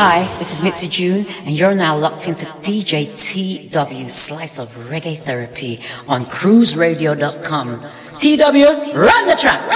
Hi, this is Mitzi June, and you're now locked into DJ TW, Slice of Reggae Therapy on cruiseradio.com. TW, run the track!